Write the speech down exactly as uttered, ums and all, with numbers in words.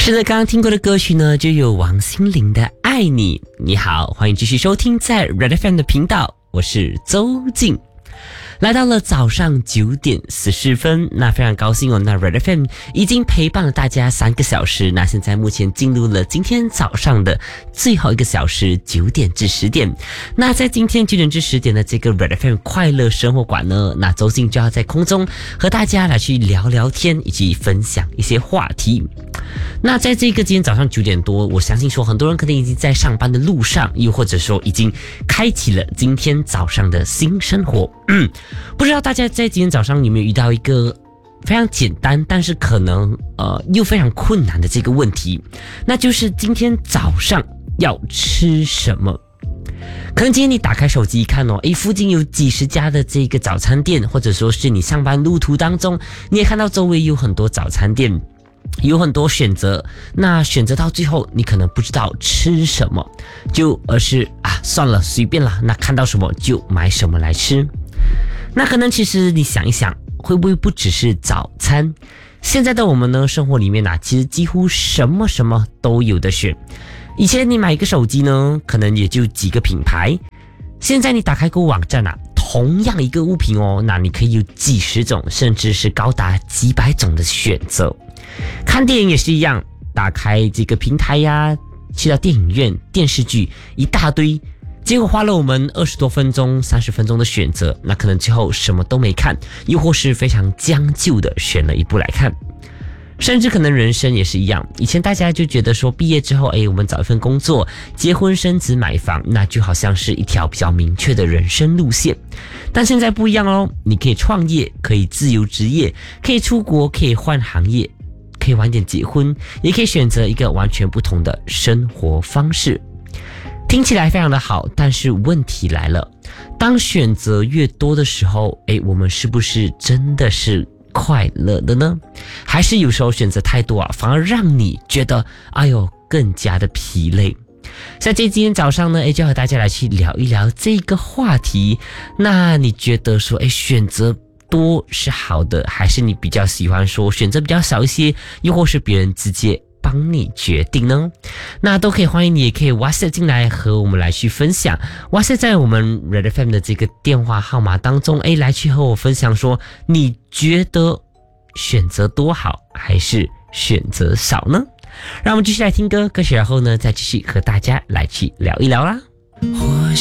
是的，刚刚听过的歌曲呢，就有王心凌的《爱你》。你好，欢迎继续收听在 Red F M 的频道，我是周静。来到了早上九点十四分，那非常高兴哦。那 Red F M 已经陪伴了大家三个小时，那现在目前进入了今天早上的最后一个小时，九点至十点。那在今天九点至十点的这个 Red F M 快乐生活馆呢，那周静就要在空中和大家来去聊聊天，以及分享一些话题。那在这个今天早上九点多，我相信说很多人可能已经在上班的路上，又或者说已经开启了今天早上的新生活。嗯，不知道大家在今天早上有没有遇到一个非常简单，但是可能呃又非常困难的这个问题，那就是今天早上要吃什么？可能今天你打开手机一看哦，诶，附近有几十家的这个早餐店，或者说是你上班路途当中，你也看到周围有很多早餐店。有很多选择，那选择到最后你可能不知道吃什么，就而是啊算了随便啦，那看到什么就买什么来吃。那可能其实你想一想，会不会不只是早餐？现在的我们呢，生活里面啊，其实几乎什么什么都有的选。以前你买一个手机呢，可能也就几个品牌，现在你打开购物网站啊，同样一个物品哦，那你可以有几十种，甚至是高达几百种的选择。看电影也是一样，打开这个平台呀，去到电影院，电视剧一大堆，结果花了我们二十多分钟、三十分钟的选择，那可能最后什么都没看，又或是非常将就的选了一部来看。甚至可能人生也是一样，以前大家就觉得说毕业之后，诶，我们找一份工作，结婚生子买房，那就好像是一条比较明确的人生路线。但现在不一样咯，你可以创业，可以自由职业，可以出国，可以换行业，可以晚点结婚，也可以选择一个完全不同的生活方式。听起来非常的好，但是问题来了，当选择越多的时候，诶，我们是不是真的是快乐的呢？还是有时候选择太多啊，反而让你觉得哎呦更加的疲累。在这今天早上呢，诶，就和大家来去聊一聊这个话题。那你觉得说，诶，选择多是好的，还是你比较喜欢说选择比较少一些，又或是别人直接帮你决定呢？那都可以，欢迎你也可以 WhatsApp 进来和我们来去分享。WhatsApp 在我们 Red F M 的这个电话号码当中，诶，来去和我分享说，你觉得选择多好还是选择少呢？让我们继续来听歌，歌曲然后呢，再继续和大家来去聊一聊啦。